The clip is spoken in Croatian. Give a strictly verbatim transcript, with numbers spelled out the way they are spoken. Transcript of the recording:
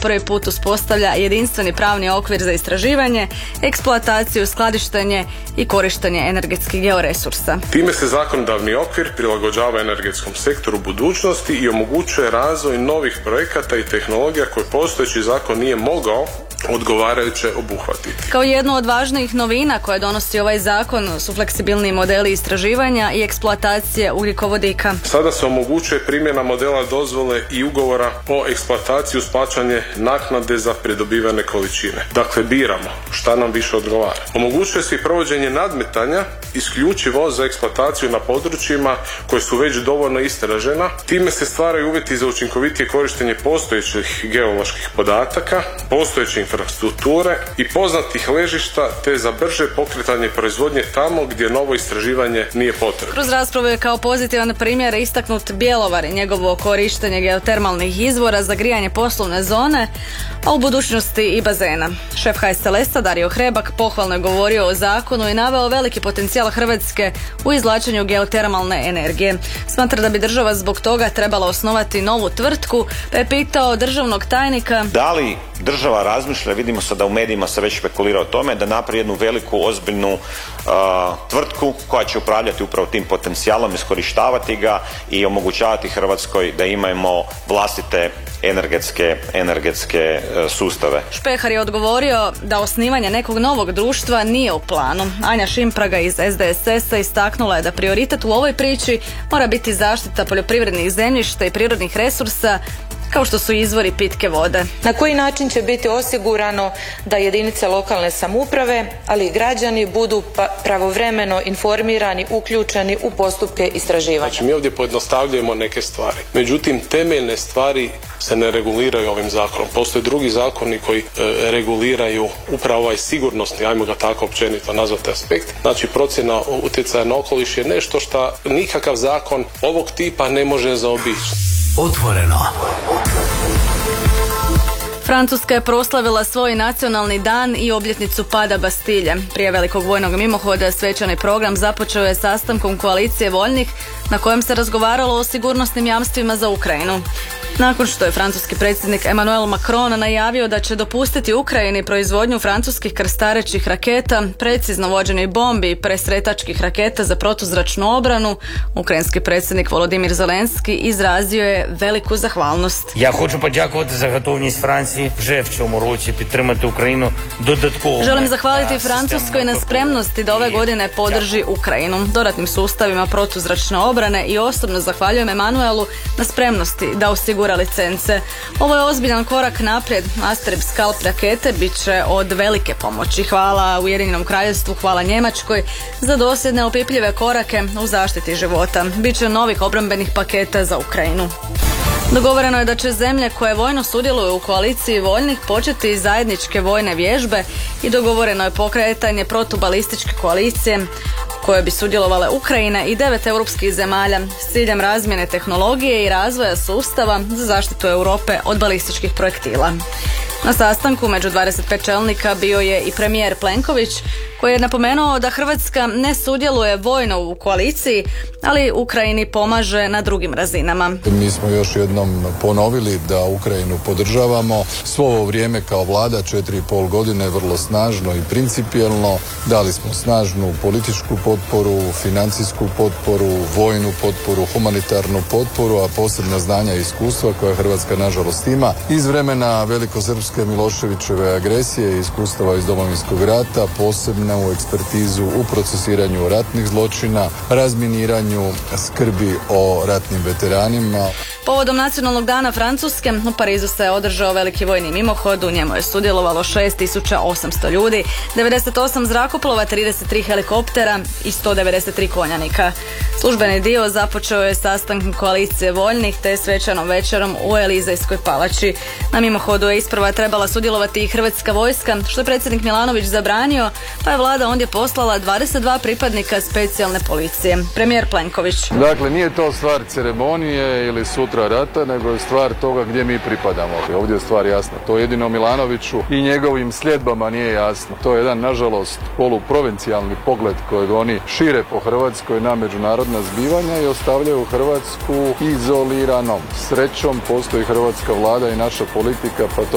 prvi put uspostavlja jedinstveni pravni okvir za istraživanje, eksploataciju, skladištenje i korištenje energetskih georesursa. Time se zakonodavni okvir prilagođava energetskom sektoru budućnosti i omogućuje razvoj novih projekata i tehnologija koje postojeći zakon nije mogao odgovarajuće obuhvatiti. Kao jednu od važnijih novina koje donosi ovaj zakon su fleksibilni modeli istraživanja i eksploatacije ugljikovodika. Sada se omogućuje primjena modela dozvole i ugovora o eksploataciji uz plaćanje naknade za pridobivane količine. Dakle, biramo šta nam više odgovara. Omogućuje se i provođenje nadmetanja isključivo za eksploataciju na područjima koje su već dovoljno istražena. Time se stvaraju uvjeti za učinkovitije korištenje postojećih geoloških podataka, postojeće infrastrukture i poznatih ležišta, te za brže pokretanje proizvodnje tamo gdje novo istraživanje nije potrebno. Kroz raspravu je kao pozitivan primjer istaknut Bjelovar i njegovo korištenje geotermalnih izvora za grijanje poslovne zone, a u budućnosti i bazena. Šef H S L S-a Dario Hrebak pohvalno je govorio o zakonu i naveo veliki potencijal Hrvatske u izvlačenju geotermalne energije. Smatra da bi država zbog toga trebala osnovati novu tvrtku, pa je pitao državnog tajnika da li država razmišlja, vidimo se da u medijima se već špekulira o tome, da napravi jednu veliku, ozbiljnu uh, tvrtku koja će upravljati upravo tim potencijalom, iskorištavati ga i omogućavati Hrvatskoj da imamo vlastite energetske, energetske uh, sustave. Špehar je odgovorio da osnivanje nekog novog društva nije u planu. Anja Šimpraga iz S D S S-a istaknula je da prioritet u ovoj priči mora biti zaštita poljoprivrednih zemljišta i prirodnih resursa, kao što su izvori pitke vode. Na koji način će biti osigurano da jedinice lokalne samouprave, ali i građani budu pravovremeno informirani, uključeni u postupke istraživanja? Znači, mi ovdje pojednostavljujemo neke stvari. Međutim, temeljne stvari se ne reguliraju ovim zakonom. Postoje drugi zakoni koji e, reguliraju upravo ovaj sigurnosni, ajmo ga tako općenito nazvati, aspekt. Znači, procjena utjecaja na okoliš je nešto što nikakav zakon ovog tipa ne može zaobići. Otvoreno. Francuska je proslavila svoj nacionalni dan i obljetnicu pada Bastilje. Prije velikog vojnog mimohoda svečani program započeo je sastankom koalicije voljnih na kojem se razgovaralo o sigurnosnim jamstvima za Ukrajinu. Nakon što je francuski predsjednik Emmanuel Macron najavio da će dopustiti Ukrajini proizvodnju francuskih krstarećih raketa, precizno vođenih bombi i presretačkih raketa za protuzračnu obranu, ukrajinski predsjednik Volodymyr Zelenski izrazio je veliku zahvalnost. Ja hoću подякувати za готовність Франції вже в цьому році підтримати Україну додатково. Želim zahvaliti Francuskoj na spremnosti da ove godine podrži Ukrajinu dodatnim sustavima protuzračne obrane i osobno zahvaljujem Emanuelu na spremnosti da osigura licence. Ovo je ozbiljan korak naprijed. Astreb Scalp rakete bit će od velike pomoći. Hvala Ujedinjenom kraljevstvu, hvala Njemačkoj za dosljedne opipljive korake u zaštiti života. Biće novih obrambenih paketa za Ukrajinu. Dogovoreno je da će zemlje koje vojno sudjeluju u koaliciji voljnih početi zajedničke vojne vježbe i dogovoreno je pokretanje protubalističke koalicije koje bi sudjelovale Ukrajina i devet europskih zemalja s ciljem razmjene tehnologije i razvoja sustava za zaštitu Europe od balističkih projektila. Na sastanku među dvadeset pet čelnika bio je i premijer Plenković, koji je napomenuo da Hrvatska ne sudjeluje vojno u koaliciji, ali Ukrajini pomaže na drugim razinama. Mi smo još jednom ponovili da Ukrajinu podržavamo. Svo ovo vrijeme kao vlada, četiri i pol godine, vrlo snažno i principijelno. Dali smo snažnu političku potporu, financijsku potporu, vojnu potporu, humanitarnu potporu, a posebna znanja i iskustva koja Hrvatska nažalost ima iz vremena velikosrpske Miloševićeve agresije i iskustava iz Domovinskog rata, posebno u ekspertizu u procesiranju ratnih zločina, razminiranju, skrbi o ratnim veteranima. Povodom nacionalnog dana Francuske u Parizu se održao veliki vojni mimohod, u njemu je sudjelovalo šest tisuća osamsto ljudi, devedeset osam zrakoplova, trideset tri helikoptera i sto devedeset tri konjanika. Službeni dio započeo je sastankom koalicije voljnih te svečanom večerom u Elizejskoj palači. Na mimohodu je isprva trebala sudjelovati i hrvatska vojska, što je predsjednik Milanović zabranio, pa je vlada ondje poslala dvadeset dva pripadnika specijalne policije. Premijer Plenković. Dakle, nije to stvar ceremonije ili sutra rata, nego je stvar toga gdje mi pripadamo. Ovdje je stvar jasna. To jedino Milanoviću i njegovim sljedbama nije jasno. To je jedan, nažalost, poluprovincijalni pogled kojeg oni šire po Hrvatskoj na međunarodna zbivanja i ostavljaju Hrvatsku izoliranom. Srećom postoji hrvatska vlada i naša politika, pa to